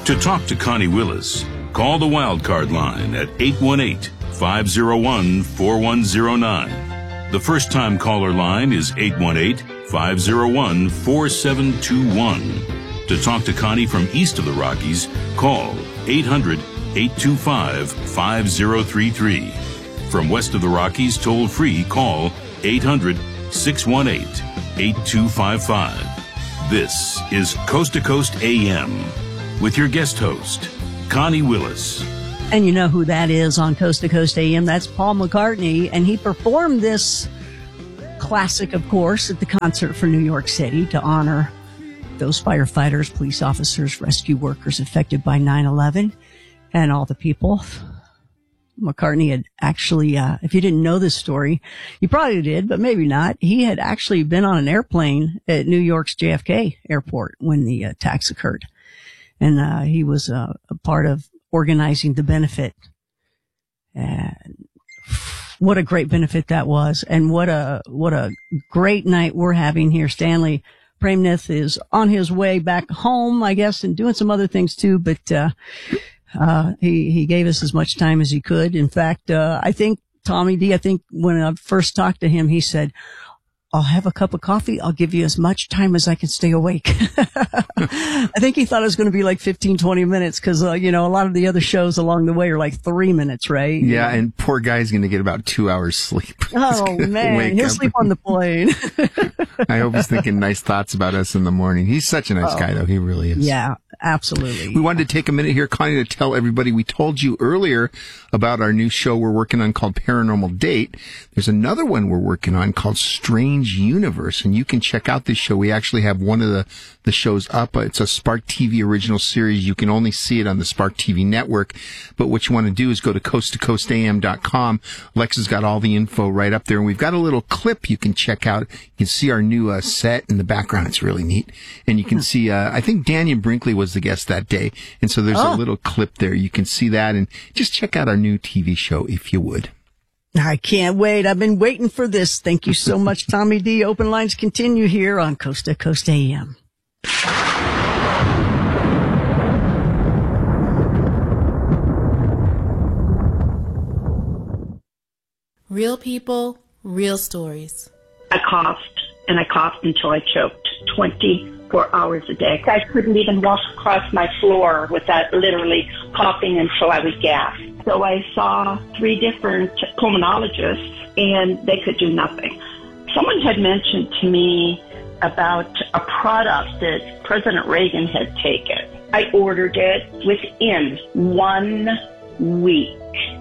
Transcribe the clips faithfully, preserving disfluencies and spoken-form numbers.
To talk to Connie Willis, call the Wildcard line at eight one eight, five oh one, four one oh nine. The first-time caller line is eight one eight, five oh one, four seven two one. To talk to Connie from east of the Rockies, call eight hundred, eight two five, five oh three three. From west of the Rockies, toll-free, call eight hundred, six one eight, eight two five five. This is Coast to Coast A M with your guest host, Connie Willis. And you know who that is on Coast to Coast A M. That's Paul McCartney. And he performed this classic, of course, at the concert for New York City to honor those firefighters, police officers, rescue workers affected by nine eleven and all the people. McCartney had actually, uh, if you didn't know this story, you probably did, but maybe not. He had actually been on an airplane at New York's J F K airport when the attacks occurred. And, uh, he was, uh, a part of organizing the benefit. And what a great benefit that was. And what a, what a great night we're having here. Stanley Premnath is on his way back home, I guess, and doing some other things too, but, uh, Uh, he, he gave us as much time as he could. In fact, uh, I think Tommy D, I think when I first talked to him, he said, I'll have a cup of coffee. I'll give you as much time as I can stay awake. I think he thought it was going to be like fifteen, twenty minutes because, uh, you know, a lot of the other shows along the way are like three minutes, right? Yeah, and poor guy's going to get about two hours sleep. Oh, man. He'll up. sleep on the plane. I hope he's thinking nice thoughts about us in the morning. He's such a nice oh, guy, though. He really is. Yeah, absolutely. We wanted to take a minute here, Connie, to tell everybody we told you earlier about our new show we're working on called Paranormal Date. There's another one we're working on called Strange Universe, and you can check out this show. We actually have one of the, the shows up. It's a Spark T V original series. You can only see it on the Spark T V network, but what you want to do is go to coast to coast a m dot com. Lexa's got all the info right up there, and we've got a little clip you can check out. You can see our new uh, set in the background. It's really neat. And you can see, uh, I think Daniel Brinkley was the guest that day, and so there's oh. a little clip there. You can see that, and just check out our new T V show if you would. I can't wait. I've been waiting for this. Thank you so much, Tommy D. Open lines continue here on Coast to Coast A M. Real people, real stories. I coughed, and I coughed until I choked twenty-four hours a day. I couldn't even walk across my floor without literally coughing until I was gasped. So I saw three different pulmonologists, and they could do nothing. Someone had mentioned to me about a product that President Reagan had taken. I ordered it within one week.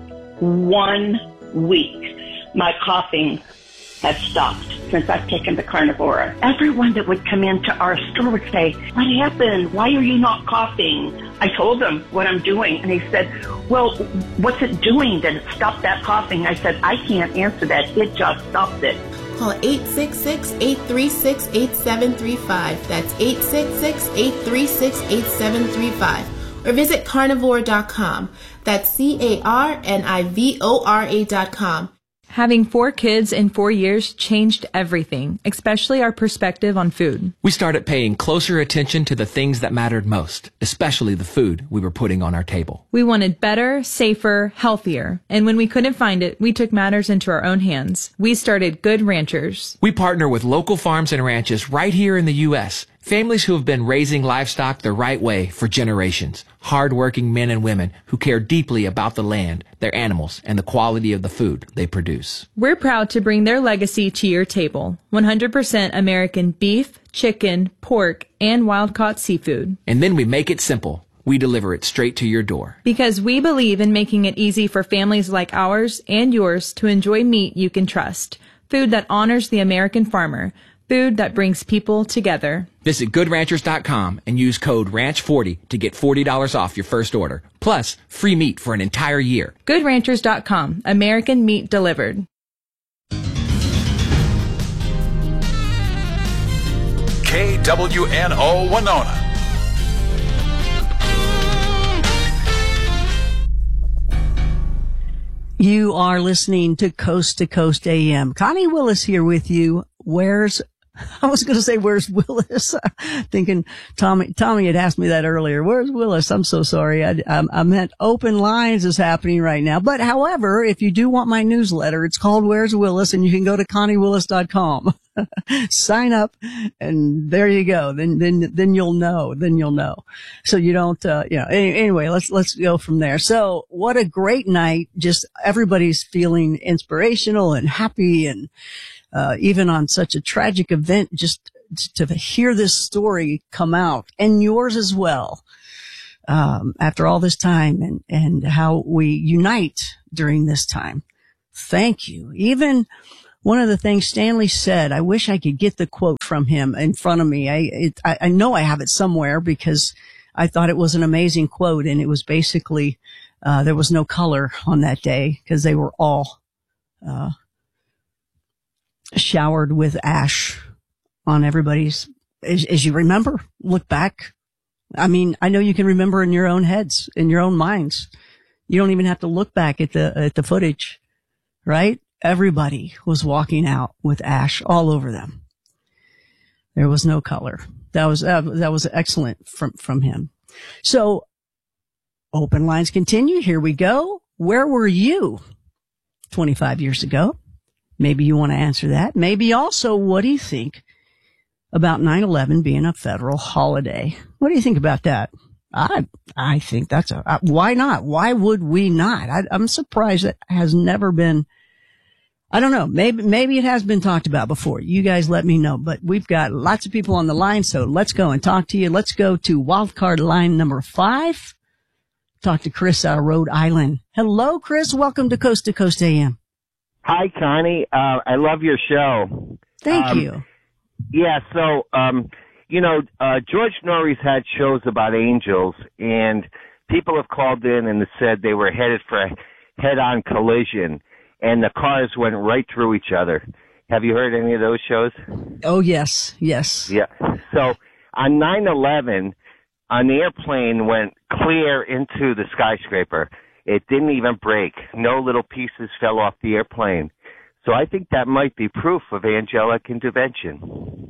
One week. My coughing had stopped since I've taken the Carnivora. Everyone that would come into our store would say, what happened? Why are you not coughing? I told them what I'm doing, and he said, well, what's it doing that it stopped that coughing? I said, I can't answer that. It just stopped it. Call eight six six, eight three six, eight seven three five. That's eight six six, eight three six, eight seven three five. Or visit carnivore dot com. That's C A R N I V O R A dot com. Having four kids in four years changed everything, especially our perspective on food. We started paying closer attention to the things that mattered most, especially the food we were putting on our table. We wanted better, safer, healthier. And when we couldn't find it, we took matters into our own hands. We started Good Ranchers. We partner with local farms and ranches right here in the U S Families who have been raising livestock the right way for generations. Hard-working men and women who care deeply about the land, their animals, and the quality of the food they produce. We're proud to bring their legacy to your table. one hundred percent American beef, chicken, pork, and wild-caught seafood. And then we make it simple. We deliver it straight to your door. Because we believe in making it easy for families like ours and yours to enjoy meat you can trust. Food that honors the American farmer. Food that brings people together. Visit good ranchers dot com and use code ranch forty to get forty dollars off your first order. Plus, free meat for an entire year. good ranchers dot com. American meat delivered. K W N O Winona. You are listening to Coast to Coast A M. Connie Willis here with you. Where's I was going to say, where's Willis? Thinking Tommy, Tommy had asked me that earlier. Where's Willis? I'm so sorry. I, I, I meant Open Lines is happening right now. But however, if you do want my newsletter, it's called Where's Willis, and you can go to connie willis dot com. Sign up, and there you go. Then, then, then you'll know. Then you'll know. So you don't, uh, you know, anyway, let's, let's go from there. So what a great night. Just everybody's feeling inspirational and happy, and, uh, even on such a tragic event, just to hear this story come out, and yours as well, um, after all this time, and, and how we unite during this time. Thank you. Even one of the things Stanley said, I wish I could get the quote from him in front of me. I, it, I, I know I have it somewhere, because I thought it was an amazing quote, and it was basically, uh, there was no color on that day because they were all, uh, showered with ash on everybody's, as, as you remember, look back. I mean, I know you can remember in your own heads, in your own minds. You don't even have to look back at the, at the footage, right? Everybody was walking out with ash all over them. There was no color. That was, uh, that was excellent from, from him. So Open Lines continue. Here we go. Where were you twenty-five years ago? Maybe you want to answer that. Maybe also, what do you think about nine eleven being a federal holiday? What do you think about that? I, I think that's a, uh, why not? Why would we not? I, I'm surprised that has never been, I don't know. Maybe, maybe it has been talked about before. You guys let me know, but we've got lots of people on the line. So let's go and talk to you. Let's go to wildcard line number five. Talk to Chris out of Rhode Island. Hello, Chris. Welcome to Coast to Coast A M. Hi, Connie. Uh, I love your show. Thank um, you. Yeah, so, um, you know, uh, George Norrie's had shows about angels, and people have called in and said they were headed for a head-on collision, and the cars went right through each other. Have you heard any of those shows? Oh, yes, yes. Yeah. So on nine eleven, an airplane went clear into the skyscraper. It didn't even break. No little pieces fell off the airplane. So I think that might be proof of angelic intervention.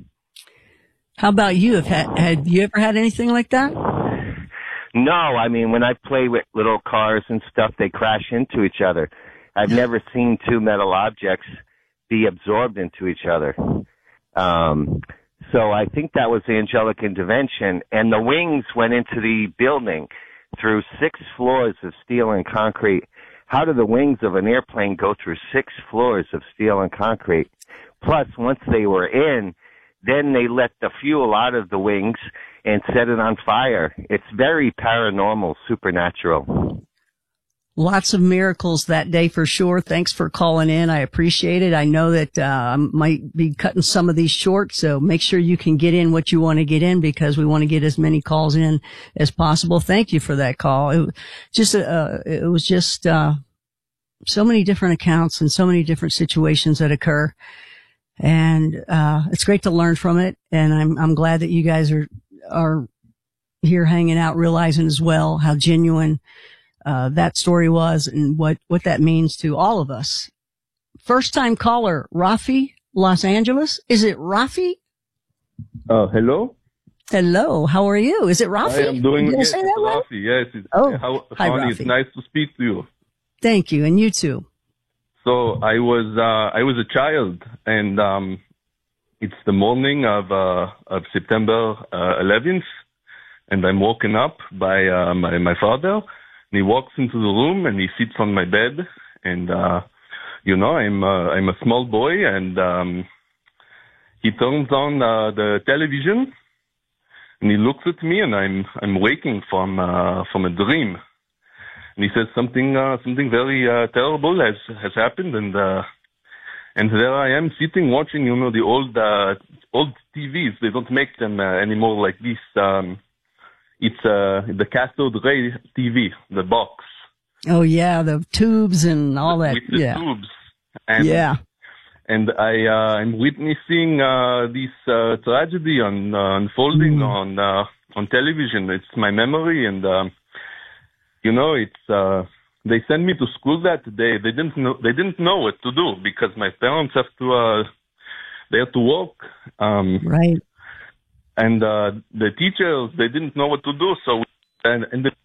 How about you? Have, had, had you ever had anything like that? No, I mean, when I play with little cars and stuff, they crash into each other. I've never seen two metal objects be absorbed into each other. Um, so I think that was angelic intervention. And the wings went into the building through six floors of steel and concrete. How do the wings of an airplane go through six floors of steel and concrete? Plus, once they were in, then they let the fuel out of the wings and set it on fire. It's very paranormal, supernatural. Lots of miracles that day for sure. Thanks for calling in. I appreciate it. I know that uh, I might be cutting some of these short, so make sure you can get in what you want to get in, because we want to get as many calls in as possible. Thank you for that call. It just uh, it was just uh, so many different accounts and so many different situations that occur, and uh, it's great to learn from it. And I'm I'm glad that you guys are are here hanging out, realizing as well how genuine Uh, that story was, and what, what that means to all of us. First time caller, Rafi, Los Angeles. Is it Rafi? Uh, hello? Hello. How are you? Is it Rafi? I am doing Did I yes, say that right? Rafi, yes. It's, oh, how, hi, Connie, Rafi. it's nice to speak to you. Thank you. And you too. So I was, uh, I was a child, and, um, it's the morning of, uh, of September, uh, eleventh, and I'm woken up by, uh, my, my father. And he walks into the room and he sits on my bed, and uh you know I'm uh, I'm a small boy, and um he turns on uh, the television and he looks at me, and I'm I'm waking from uh, from a dream, and he says something uh, something very uh, terrible has has happened, and uh and there I am sitting watching, you know, the old uh, old T Vs. They don't make them uh, anymore like this. Um, It's uh, the cathode ray T V, the box. Oh yeah, the tubes and all that. With the yeah. tubes. And, yeah. And I, uh, I'm witnessing uh, this uh, tragedy on, uh, unfolding mm. on uh, on television. It's my memory, and um, you know, it's. Uh, they sent me to school that day. They didn't know. They didn't know what to do, because my parents have to. Uh, there to work. Um, right. And uh, the teachers, they didn't know what to do, so we, and, and the,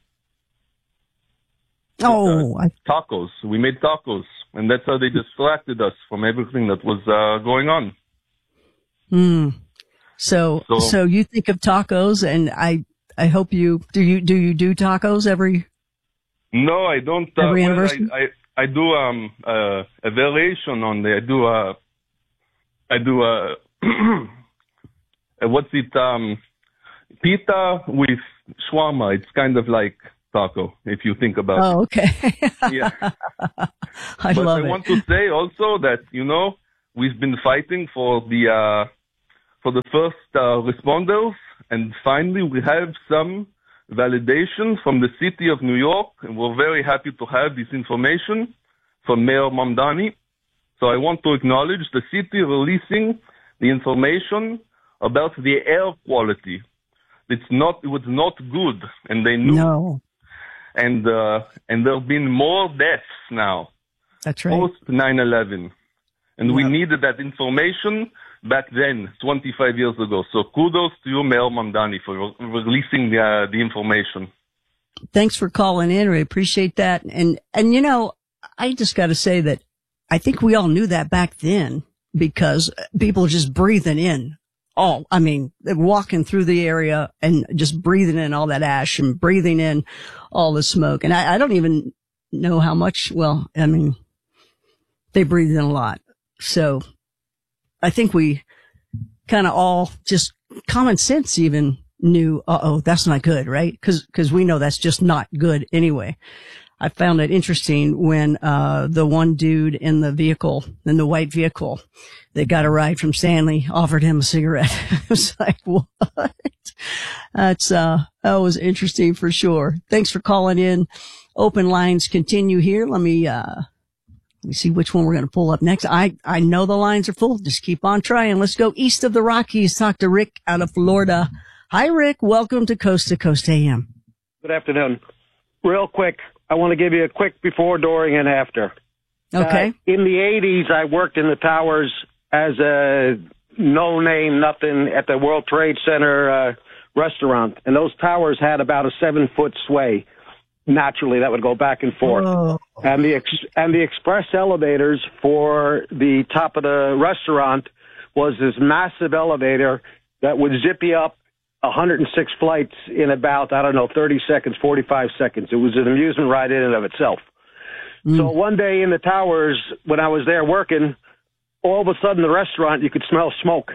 oh, uh, tacos. We made tacos, and that's how they distracted us from everything that was uh, going on. Hmm. So, so, so you think of tacos, and I, I hope you do. You do you do tacos every? No, I don't. Uh, every well, anniversary? I, I I do um uh, a variation on the. I do uh I do uh what's it um pita with shawarma. It's kind of like taco if you think about it. Oh, okay. Yeah. I but love I it. want to say also that you know we've been fighting for the uh for the first uh, responders, and finally we have some validation from the city of New York, and we're very happy to have this information from Mayor Mamdani. So I want to acknowledge the city releasing the information about the air quality. It's not, it was not good, and they knew. No. And uh, and there have been more deaths now. That's right. Post nine eleven, and yep. we needed that information back then, twenty-five years ago. So kudos to you, Mayor Mamdani, for re- releasing the, uh, the information. Thanks for calling in. We appreciate that. And, and you know, I just got to say that I think we all knew that back then because people are just breathing in all, I mean, they're walking through the area and just breathing in all that ash and breathing in all the smoke. And I, I don't even know how much, well, I mean, they breathe in a lot. So I think we kind of all just common sense even knew, uh-oh, that's not good, right? Cause, cause we know that's just not good anyway. I found it interesting when, uh, the one dude in the vehicle, in the white vehicle that got a ride from Stanley offered him a cigarette. It was like, what? That's, uh, that was interesting for sure. Thanks for calling in. Open lines continue here. Let me, uh, Let me see which one we're going to pull up next. I, I know the lines are full. Just keep on trying. Let's go east of the Rockies. Talk to Rick out of Florida. Hi, Rick. Welcome to Coast to Coast A M. Good afternoon. Real quick, I want to give you a quick before, during, and after. Okay. Uh, in the eighties, I worked in the towers as a no-name nothing at the World Trade Center uh, restaurant, and those towers had about a seven-foot sway. Naturally, that would go back and forth. Oh. And the ex- and the express elevators for the top of the restaurant was this massive elevator that would zip you up one hundred six flights in about, I don't know, thirty seconds, forty-five seconds. It was an amusement ride in and of itself. Mm. So one day in the towers, when I was there working, all of a sudden the restaurant, you could smell smoke.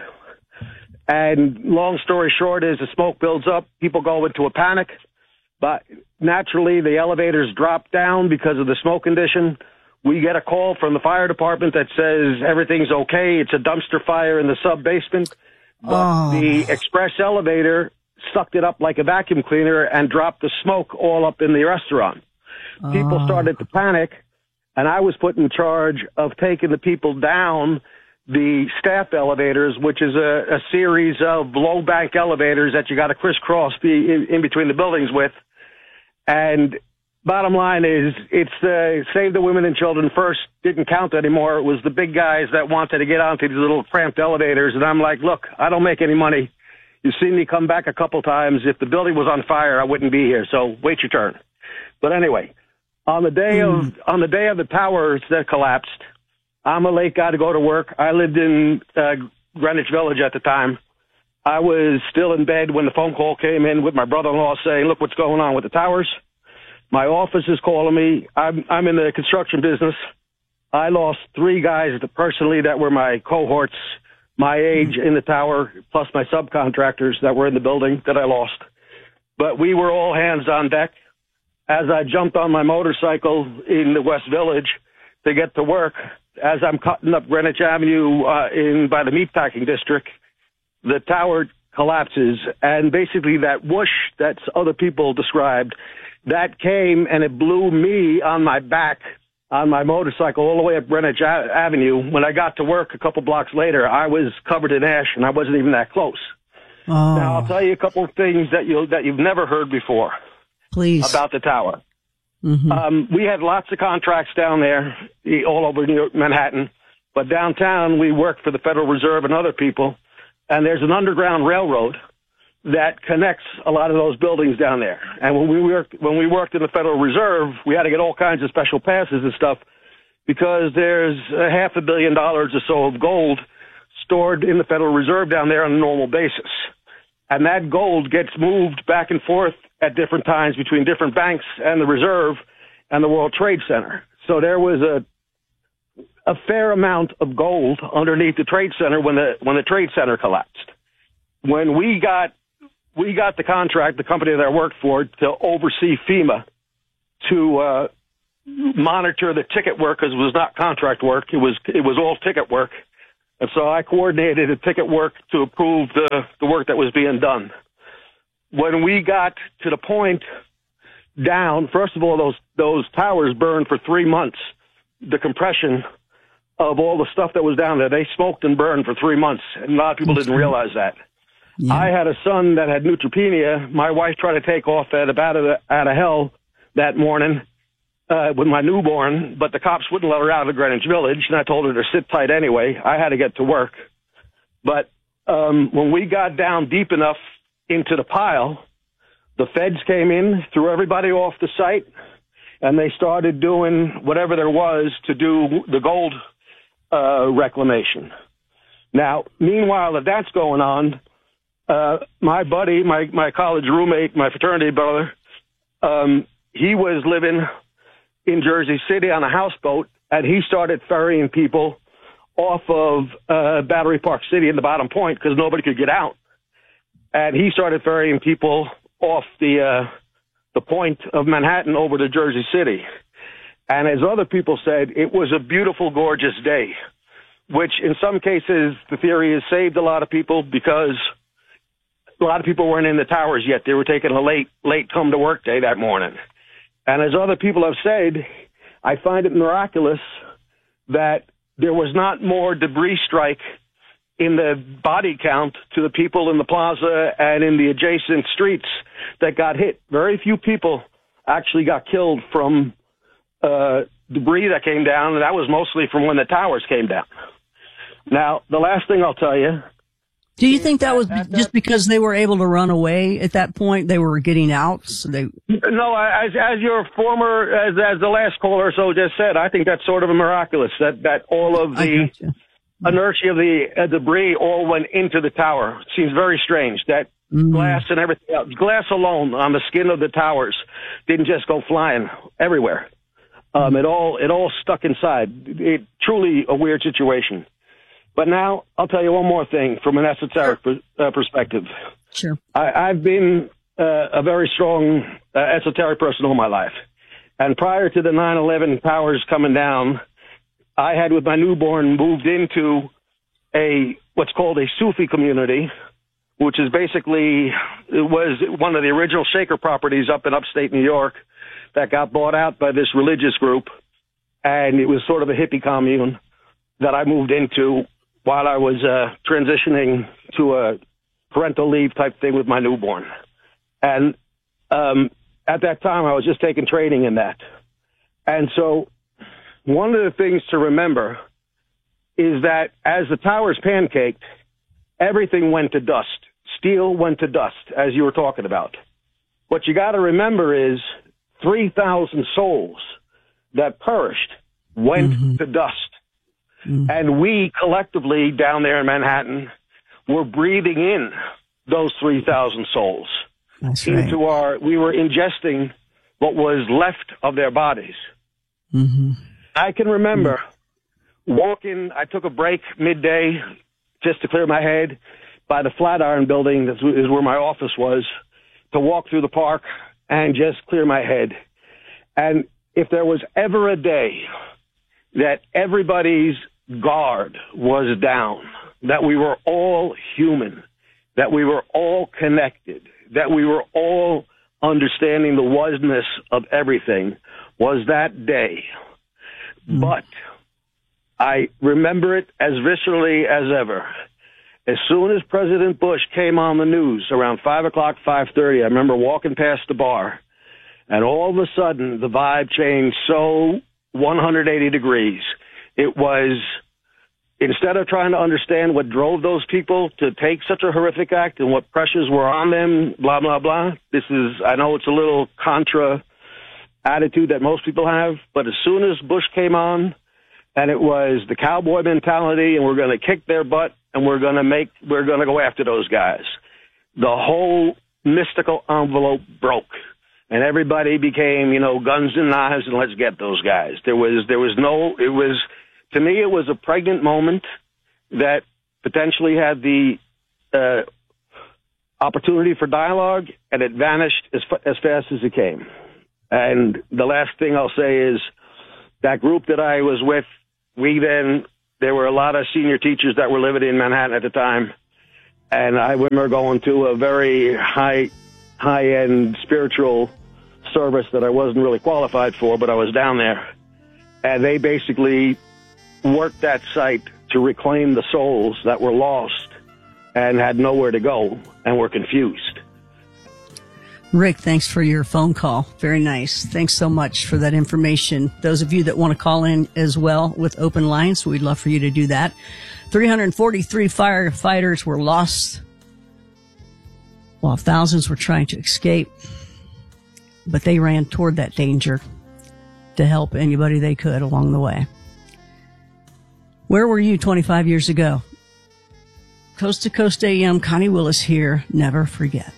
And long story short is the smoke builds up, people go into a panic. But naturally, the elevators drop down because of the smoke condition. We get a call from the fire department that says everything's okay. It's a dumpster fire in the sub-basement. But oh. the express elevator sucked it up like a vacuum cleaner and dropped the smoke all up in the restaurant. Oh. People started to panic, and I was put in charge of taking the people down the staff elevators, which is a, a series of low bank elevators that you got to crisscross be in, in between the buildings with. And bottom line is, it's the Save the Women and Children First didn't count anymore. It was the big guys that wanted to get onto these little cramped elevators. And I'm like, look, I don't make any money. You've seen me come back a couple times. If the building was on fire, I wouldn't be here. So wait your turn. But anyway, on the day mm. of on the day of the towers that collapsed, I'm a late guy to go to work. I lived in uh, Greenwich Village at the time. I was still in bed when the phone call came in with my brother-in-law saying, look what's going on with the towers. My office is calling me. I'm, I'm in the construction business. I lost three guys personally that were my cohorts, my age in the tower, plus my subcontractors that were in the building that I lost. But we were all hands on deck. As I jumped on my motorcycle in the West Village to get to work, as I'm cutting up Greenwich Avenue uh, in by the meatpacking district, the tower collapses, and basically that whoosh that other people described, that came and it blew me on my back on my motorcycle all the way up Greenwich a- Avenue. When I got to work a couple blocks later, I was covered in ash, and I wasn't even that close. Oh. Now, I'll tell you a couple of things that, you'll, that you've never heard before. Please. About the tower. Mm-hmm. Um, we had lots of contracts down there all over New York, Manhattan. But downtown, we worked for the Federal Reserve and other people, and there's an underground railroad that connects a lot of those buildings down there. And when we worked, when we worked in the Federal Reserve, we had to get all kinds of special passes and stuff because there's a half a billion dollars or so of gold stored in the Federal Reserve down there on a normal basis. And that gold gets moved back and forth at different times between different banks and the Reserve and the World Trade Center. So there was a a fair amount of gold underneath the Trade Center when the when the Trade Center collapsed. When we got we got the contract, the company that I worked for, to oversee FEMA to uh, monitor the ticket work, because it was not contract work; it was it was all ticket work. And so I coordinated the ticket work to approve the the work that was being done. When we got to the point down, first of all, those those towers burned for three months. The compression of all the stuff that was down there, they smoked and burned for three months, and a lot of people didn't realize that. Yeah. I had a son that had neutropenia. My wife tried to take off at about out of hell that morning uh, with my newborn, but the cops wouldn't let her out of Greenwich Village, and I told her to sit tight anyway. I had to get to work. But um, when we got down deep enough into the pile, the feds came in, threw everybody off the site, and they started doing whatever there was to do the gold uh, reclamation. Now, meanwhile that that's going on, uh, my buddy, my, my college roommate, my fraternity brother, um, he was living in Jersey City on a houseboat, and he started ferrying people off of uh, Battery Park City in the Bottom Point because nobody could get out. And he started ferrying people off the uh, the point of Manhattan over to Jersey City. And as other people said, it was a beautiful, gorgeous day, which in some cases, the theory has saved a lot of people because a lot of people weren't in the towers yet. They were taking a late, late come to work day that morning. And as other people have said, I find it miraculous that there was not more debris strike in the body count to the people in the plaza and in the adjacent streets that got hit. Very few people actually got killed from uh, debris that came down, and that was mostly from when the towers came down. Now, the last thing I'll tell you. Do you think that was just because they were able to run away at that point? They were getting out? So they... No, as, as your former, as, as the last caller or so just said, I think that's sort of a miraculous that, that all of the inertia of the uh, debris all went into the tower. It seems very strange that mm. glass and everything else, glass alone on the skin of the towers didn't just go flying everywhere. Um, it all, it all stuck inside. It truly a weird situation. But now I'll tell you one more thing from an esoteric per, uh, perspective. Sure. I, I've been uh, a very strong uh, esoteric person all my life. And prior to the nine eleven towers coming down, I had, with my newborn, moved into a what's called a Sufi community, which is basically, it was one of the original Shaker properties up in upstate New York that got bought out by this religious group. And it was sort of a hippie commune that I moved into while I was uh, transitioning to a parental leave type thing with my newborn. And um, at that time, I was just taking training in that. And so one of the things to remember is that as the towers pancaked, everything went to dust. Steel went to dust, as you were talking about. What you got to remember is three thousand souls that perished went mm-hmm. to dust. Mm-hmm. And we collectively down there in Manhattan were breathing in those three thousand souls. That's into right. our, we were ingesting what was left of their bodies. Mm-hmm. I can remember mm-hmm. walking, I took a break midday just to clear my head by the Flatiron building, that is where my office was, to walk through the park and just clear my head. And if there was ever a day that everybody's guard was down, that we were all human, that we were all connected, that we were all understanding the oneness of everything, was that day. Mm. But I remember it as viscerally as ever. As soon as President Bush came on the news around five o'clock, five thirty, I remember walking past the bar, and all of a sudden the vibe changed so one hundred eighty degrees. It was instead of trying to understand what drove those people to take such a horrific act and what pressures were on them, blah, blah, blah, this is, I know it's a little contra attitude that most people have, but as soon as Bush came on, and it was the cowboy mentality, and we're going to kick their butt, and we're going to make, we're going to go after those guys. The whole mystical envelope broke, and everybody became, you know, guns and knives, and let's get those guys. There was, there was no, it was, to me, it was a pregnant moment that potentially had the uh, opportunity for dialogue, and it vanished as as fast as it came. And the last thing I'll say is that group that I was with, we then, there were a lot of senior teachers that were living in Manhattan at the time. And I remember going to a very high, high-end spiritual service that I wasn't really qualified for, but I was down there. And they basically worked that site to reclaim the souls that were lost and had nowhere to go and were confused. Rick, thanks for your phone call. Very nice. Thanks so much for that information. Those of you that want to call in as well with open lines, we'd love for you to do that. three hundred forty-three firefighters were lost while thousands were trying to escape, but they ran toward that danger to help anybody they could along the way. Where were you twenty-five years ago? Coast to Coast A M, Connie Willis here. Never forget.